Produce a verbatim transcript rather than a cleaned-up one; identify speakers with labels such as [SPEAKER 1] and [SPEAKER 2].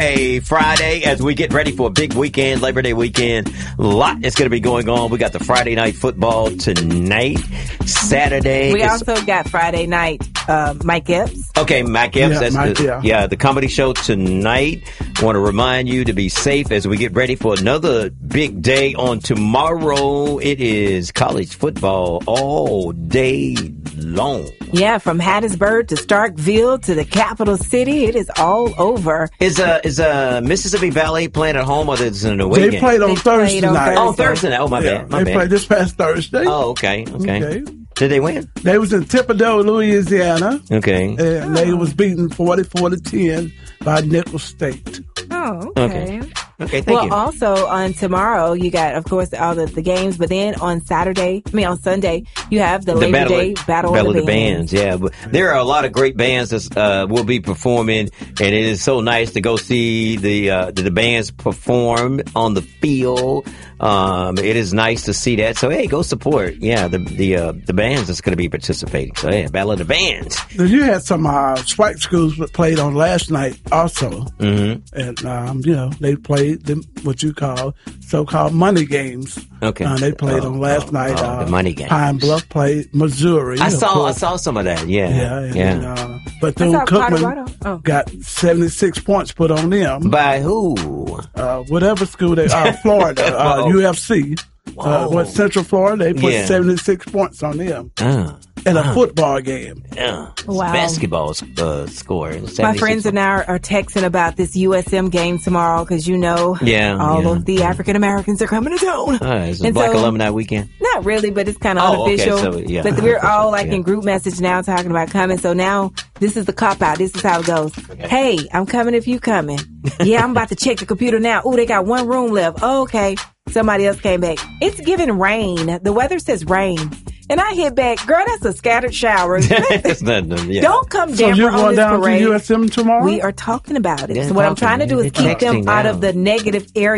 [SPEAKER 1] A Friday as we get ready for a big weekend, Labor Day weekend. A lot is going to be going on. We got the Friday night football tonight. Saturday.
[SPEAKER 2] We also got Friday night uh, Mike Epps.
[SPEAKER 1] Okay, Mike Epps.
[SPEAKER 3] Yeah,
[SPEAKER 1] that's
[SPEAKER 3] Mike,
[SPEAKER 1] the,
[SPEAKER 3] yeah.
[SPEAKER 1] yeah, the comedy show tonight. Want to remind you to be safe as we get ready for another big day on tomorrow. It is college football all day long.
[SPEAKER 2] Yeah, from Hattiesburg to Starkville to the capital city, it is all over.
[SPEAKER 1] Is uh is uh Mississippi Valley playing at home or is it an away
[SPEAKER 3] They
[SPEAKER 1] game?
[SPEAKER 3] played on
[SPEAKER 2] They
[SPEAKER 3] Thursday
[SPEAKER 2] played on
[SPEAKER 3] night.
[SPEAKER 1] Oh, Thursday night. Oh, my
[SPEAKER 3] Yeah,
[SPEAKER 1] bad. My
[SPEAKER 3] they
[SPEAKER 1] bad.
[SPEAKER 3] played this past Thursday.
[SPEAKER 1] Oh, okay. Okay.
[SPEAKER 3] Okay.
[SPEAKER 1] Did they win?
[SPEAKER 3] They was in Thibodaux, Louisiana,
[SPEAKER 1] Okay.
[SPEAKER 3] and they was beaten forty-four to ten by Nicholls State.
[SPEAKER 2] Oh,
[SPEAKER 1] Okay.
[SPEAKER 2] okay.
[SPEAKER 1] Okay, thank
[SPEAKER 2] Well,
[SPEAKER 1] you.
[SPEAKER 2] also on tomorrow, you got, of course, all the, the games, but then on Saturday, I mean, on Sunday, you have the,
[SPEAKER 1] The
[SPEAKER 2] Labor
[SPEAKER 1] Battle,
[SPEAKER 2] Day
[SPEAKER 1] of,
[SPEAKER 2] Battle,
[SPEAKER 1] Battle
[SPEAKER 2] of the Bands.
[SPEAKER 1] Yeah, but there are a lot of great bands that uh, will be performing, and it is so nice to go see the uh, the, the bands perform on the field. Um, it is nice to see that. So hey, go support. Yeah, the the uh, the bands that's going to be participating. So yeah, Battle of the Bands.
[SPEAKER 3] Then you had some uh, swipe schools that played on last night also,
[SPEAKER 1] Mm-hmm.
[SPEAKER 3] and um, you know they played them what you call so-called money games.
[SPEAKER 1] Okay.
[SPEAKER 3] Uh, they played
[SPEAKER 1] Oh,
[SPEAKER 3] on last
[SPEAKER 1] oh,
[SPEAKER 3] night.
[SPEAKER 1] oh,
[SPEAKER 3] uh,
[SPEAKER 1] the money games.
[SPEAKER 3] Pine Bluff played Missouri.
[SPEAKER 1] I
[SPEAKER 3] of
[SPEAKER 1] saw I
[SPEAKER 3] course.
[SPEAKER 1] saw some of that. Yeah,
[SPEAKER 3] Yeah, and,
[SPEAKER 1] yeah.
[SPEAKER 3] Uh, but
[SPEAKER 2] I
[SPEAKER 3] then
[SPEAKER 2] saw
[SPEAKER 3] Cookman
[SPEAKER 2] Colorado. Oh.
[SPEAKER 3] got seventy-six points put on them.
[SPEAKER 1] By who?
[SPEAKER 3] Uh, whatever school they uh, Florida, uh,
[SPEAKER 1] Whoa.
[SPEAKER 3] U F C. Uh,
[SPEAKER 1] Whoa.
[SPEAKER 3] what Central Florida? They put
[SPEAKER 1] Yeah.
[SPEAKER 3] seventy-six points on them
[SPEAKER 1] Uh,
[SPEAKER 3] in a football game.
[SPEAKER 1] uh,
[SPEAKER 2] Wow.
[SPEAKER 1] Basketball uh, score.
[SPEAKER 2] My friends and I are texting about this U S M game tomorrow because, you know,
[SPEAKER 1] Yeah,
[SPEAKER 2] all
[SPEAKER 1] yeah.
[SPEAKER 2] of the African Americans are coming to town.
[SPEAKER 1] Uh, it's a
[SPEAKER 2] And
[SPEAKER 1] Black
[SPEAKER 2] so-
[SPEAKER 1] Alumni Weekend.
[SPEAKER 2] Not really, but it's kind of
[SPEAKER 1] Oh, okay,
[SPEAKER 2] unofficial.
[SPEAKER 1] so, yeah,
[SPEAKER 2] but we're all
[SPEAKER 1] unofficial,
[SPEAKER 2] like
[SPEAKER 1] yeah.
[SPEAKER 2] in group message now talking about coming. So now this is the cop out. This is how it goes. Hey, I'm coming if you coming. Yeah, I'm about to check the computer now. Oh, they got one room left. Oh, okay. Somebody else came back. It's giving rain. The weather says rain. And I hit back, girl, that's a scattered shower.
[SPEAKER 1] It's not, yeah.
[SPEAKER 2] Don't come
[SPEAKER 3] So
[SPEAKER 2] down
[SPEAKER 3] you're
[SPEAKER 2] on
[SPEAKER 3] going
[SPEAKER 2] this
[SPEAKER 3] down
[SPEAKER 2] parade.
[SPEAKER 3] to U S M tomorrow?
[SPEAKER 2] We are talking about it.
[SPEAKER 1] They're
[SPEAKER 2] so what I'm
[SPEAKER 1] talking.
[SPEAKER 2] trying to do is
[SPEAKER 1] They're
[SPEAKER 2] keep them
[SPEAKER 1] texting
[SPEAKER 2] out
[SPEAKER 1] now.
[SPEAKER 2] of the negative area.